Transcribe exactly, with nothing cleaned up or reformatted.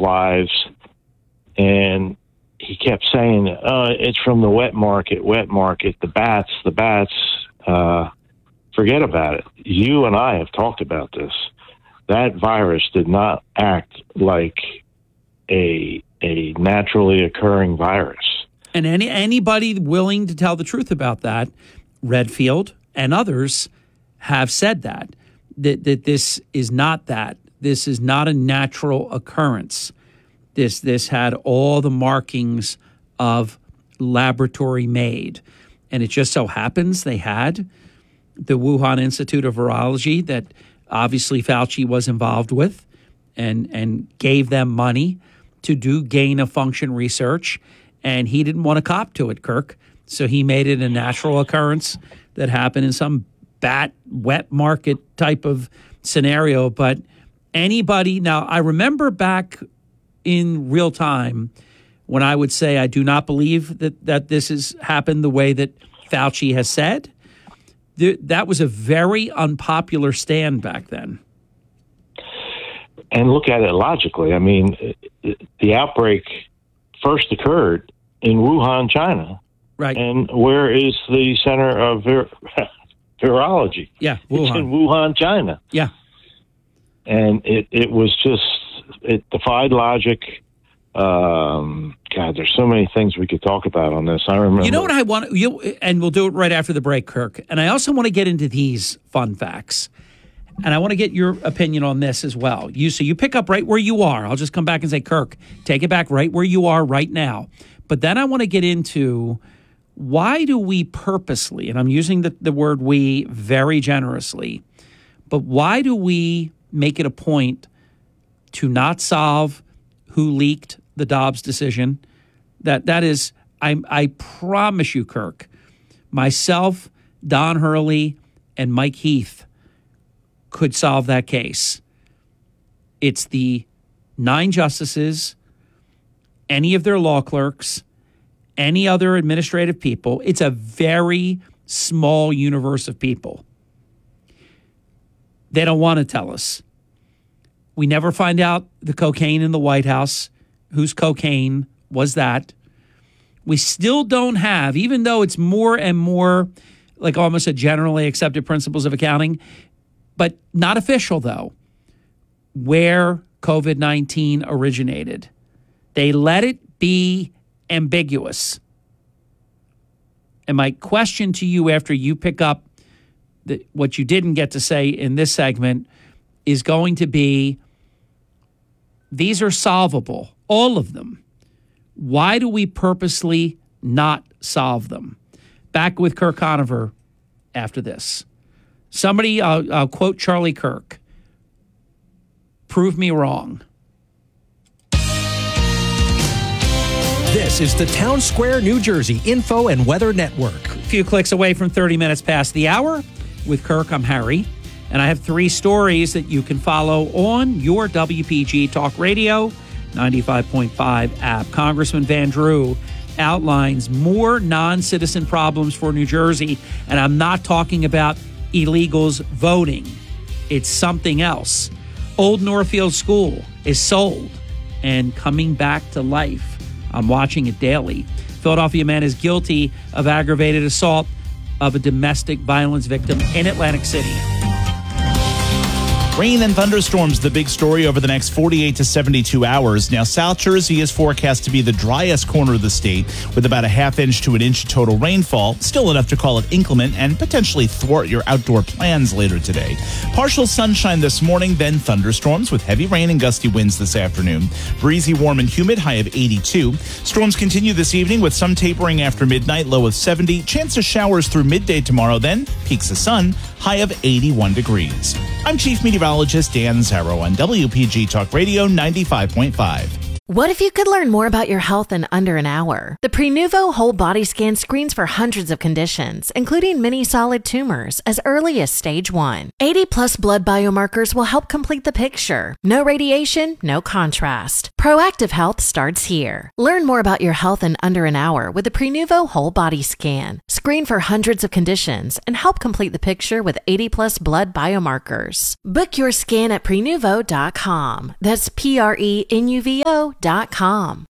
lives. And he kept saying, uh, it's from the wet market, wet market, the bats, the bats. Uh, forget about it. You and I have talked about this. That virus did not act like a a naturally occurring virus. And any anybody willing to tell the truth about that, Redfield and others have said that, that, that this is not that. This is not a natural occurrence. This this had all the markings of laboratory made. And it just so happens they had the Wuhan Institute of Virology that obviously Fauci was involved with and, and gave them money to do gain-of-function research. And he didn't want to cop to it, Kirk. So he made it a natural occurrence that happened in some bat wet market type of scenario. But anybody, now I remember back in real time when I would say I do not believe that, that this has happened the way that Fauci has said. Th- that was a very unpopular stand back then. And look at it logically. I mean, the outbreak first occurred in Wuhan, China. Right. And where is the center of vir- virology? Yeah, Wuhan. It's in Wuhan, China. Yeah. And it, it was just, it defied logic. Um, God, there's so many things we could talk about on this. I remember. You know what I want, you, and we'll do it right after the break, Kirk. And I also want to get into these fun facts. And I want to get your opinion on this as well. You So you pick up right where you are. I'll just come back and say, Kirk, take it back right where you are right now. But then I want to get into why do we purposely, and I'm using the, the word we very generously, but why do we make it a point to not solve who leaked the Dobbs decision? That That is, I, I promise you, Kirk, myself, Don Hurley, and Mike Heath could solve that case. It's the nine justices, any of their law clerks, any other administrative people. It's a very small universe of people. They don't want to tell us. We never find out the cocaine in the White House. Whose cocaine was that? We still don't have, even though it's more and more like almost a generally accepted principles of accounting, but not official, though, where COVID nineteen originated. They let it be ambiguous. And my question to you after you pick up the, what you didn't get to say in this segment is going to be, these are solvable, all of them. Why do we purposely not solve them? Back with Kirk Conover after this. Somebody, uh, I'll quote Charlie Kirk. Prove me wrong. This is the Town Square, New Jersey Info and Weather Network. A few clicks away from thirty minutes past the hour. With Kirk, I'm Harry. And I have three stories that you can follow on your W P G Talk Radio ninety-five point five app. Congressman Van Drew outlines more non-citizen problems for New Jersey. And I'm not talking about illegals voting. It's something else. Old Northfield School is sold and coming back to life. I'm watching it daily. Philadelphia man is guilty of aggravated assault of a domestic violence victim in Atlantic City. Rain and thunderstorms, the big story over the next forty-eight to seventy-two hours. Now, South Jersey is forecast to be the driest corner of the state with about a half inch to an inch of total rainfall. Still enough to call it inclement and potentially thwart your outdoor plans later today. Partial sunshine this morning, then thunderstorms with heavy rain and gusty winds this afternoon. Breezy, warm and humid, high of eighty-two. Storms continue this evening with some tapering after midnight, low of seventy. Chance of showers through midday tomorrow, then peaks of sun, high of eighty-one degrees. I'm Chief Meteorologist Dan Zarrow on W P G Talk Radio ninety-five point five. What if you could learn more about your health in under an hour? The Prenuvo Whole Body Scan screens for hundreds of conditions, including many solid tumors, as early as stage one. eighty plus blood biomarkers will help complete the picture. No radiation, no contrast. Proactive health starts here. Learn more about your health in under an hour with the Prenuvo Whole Body Scan. Screen for hundreds of conditions and help complete the picture with eighty plus blood biomarkers. Book your scan at prenuvo dot com. That's P R E N U V O dot com.